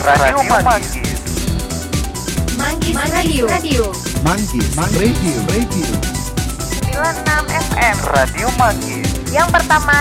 Radio Manggis. Manggis Radio. Manggis Radio. 96 FM Radio Manggis. Yang pertama